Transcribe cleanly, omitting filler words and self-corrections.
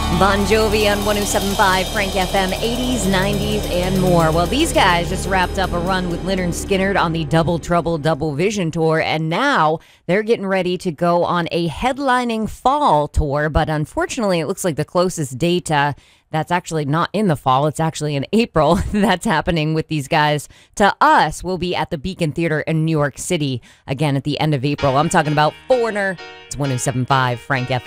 Bon Jovi on 107.5 Frank FM, 80s, 90s, and more. Well, these guys just wrapped up a run with Lynyrd Skynyrd on the Double Trouble Double Vision tour, and now they're getting ready to go on a headlining fall tour. But unfortunately, it looks like the closest date that's actually not in the fall. It's actually in April. That's happening with these guys. To us, will be at the Beacon Theater in New York City again at the end of April. I'm talking about Foreigner. It's 107.5 Frank FM.